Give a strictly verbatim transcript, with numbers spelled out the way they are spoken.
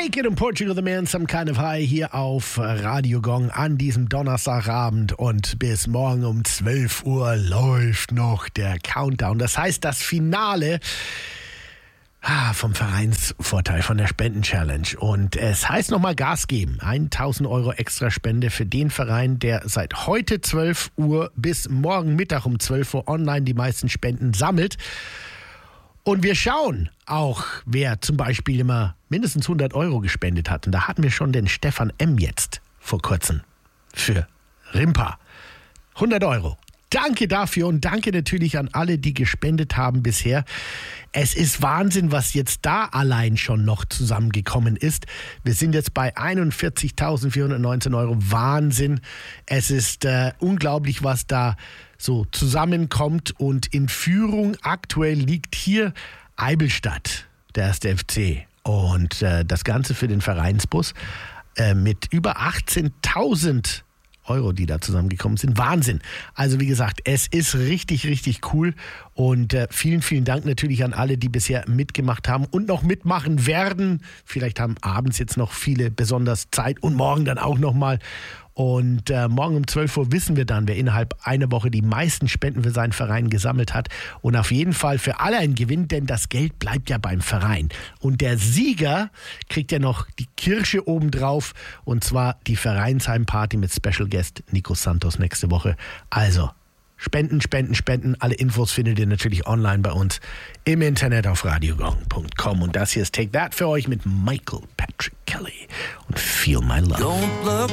Naked und Portugal the Man, Some Kind of High hier auf Radio Gong an diesem Donnerstagabend und bis morgen um zwölf Uhr läuft noch der Countdown. Das heißt, das Finale ah, vom Vereinsvorteil, von der Spenden-Challenge. Und es heißt nochmal Gas geben. tausend Euro extra Spende für den Verein, der seit heute zwölf Uhr bis morgen Mittag um zwölf Uhr online die meisten Spenden sammelt. Und wir schauen auch, wer zum Beispiel immer mindestens hundert Euro gespendet hat. Und da hatten wir schon den Stefan M. jetzt vor kurzem für Rimpa. hundert Euro. Danke dafür und danke natürlich an alle, die gespendet haben bisher. Es ist Wahnsinn, was jetzt da allein schon noch zusammengekommen ist. Wir sind jetzt bei einundvierzigtausendvierhundertneunzehn Euro. Wahnsinn. Es ist äh, unglaublich, was da so zusammenkommt. Und in Führung aktuell liegt hier Eibilstadt, der erste F C. Und äh, das Ganze für den Vereinsbus äh, mit über achtzehntausend Euro, die da zusammengekommen sind. Wahnsinn. Also wie gesagt, es ist richtig, richtig cool und äh, vielen, vielen Dank natürlich an alle, die bisher mitgemacht haben und noch mitmachen werden. Vielleicht haben abends jetzt noch viele besonders Zeit und morgen dann auch nochmal. Und äh, morgen um zwölf Uhr wissen wir dann, wer innerhalb einer Woche die meisten Spenden für seinen Verein gesammelt hat. Und auf jeden Fall für alle ein Gewinn, denn das Geld bleibt ja beim Verein. Und der Sieger kriegt ja noch die Kirsche obendrauf, und zwar die Vereinsheimparty mit Special Guest Nico Santos nächste Woche. Also spenden, spenden, spenden. Alle Infos findet ihr natürlich online bei uns im Internet auf radiogong punkt com. Und das hier ist Take That für euch mit Michael Patrick Kelly und Feel My Love. Don't look